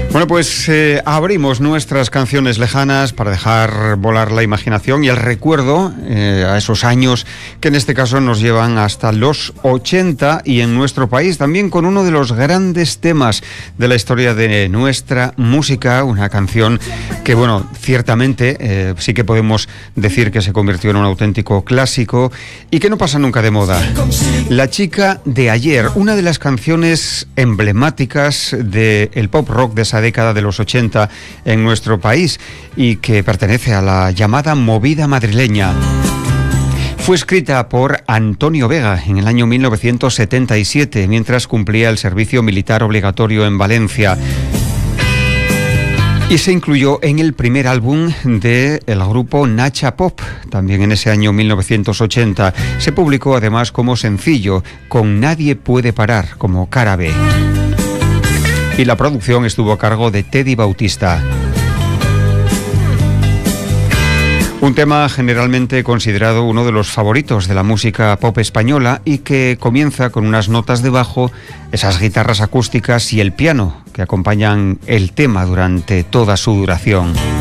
Bueno, pues abrimos nuestras canciones lejanas para dejar volar la imaginación y el recuerdo a esos años que en este caso nos llevan hasta los 80 y en nuestro país también con uno de los grandes temas de la historia de nuestra música, una canción que, bueno, ciertamente sí que podemos decir que se convirtió en un auténtico clásico y que no pasa nunca de moda. La chica de ayer, una de las canciones emblemáticas del pop rock de esa década de los 80 en nuestro país y que pertenece a la llamada movida madrileña. Fue escrita por Antonio Vega en el año 1977 mientras cumplía el servicio militar obligatorio en Valencia y se incluyó en el primer álbum del grupo Nacha Pop, también en ese año 1980. Se publicó además como sencillo, con Nadie puede parar, como cara B. Y la producción estuvo a cargo de Teddy Bautista. Un tema generalmente considerado uno de los favoritos de la música pop española y que comienza con unas notas de bajo, esas guitarras acústicas y el piano que acompañan el tema durante toda su duración.